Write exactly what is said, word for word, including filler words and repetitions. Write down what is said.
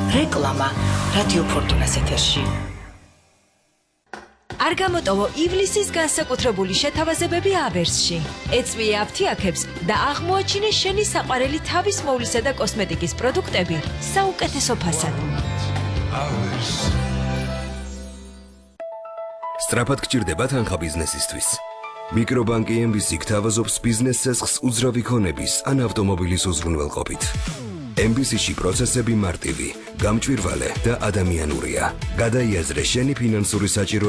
რეკლამა რადიო ფორტუნას ეთერში. არ გამოტოვო ივლისის განსაკუთრებული შეთავაზებები ავერსში. ეწვიე აფთიაქებს და აღმოაჩინე შენი საყვარელი თავის მოვლისა და კოსმეტიკის პროდუქტები საუკეთესო ფასად. სწრაფად გჭირდება თანხა ბიზნესისთვის. მიკრობანკი ემ ბი სი გთავაზობს ბიზნეს ცესხს უძრავი ქონების ან ავტომობილის უზრუნველყოფით. ემ ბი სი-ში პროცესები მარტივი, გამჭვირვალე და ადამიანურია. გადაიაზრე შენი ფინანსური საჭიროებები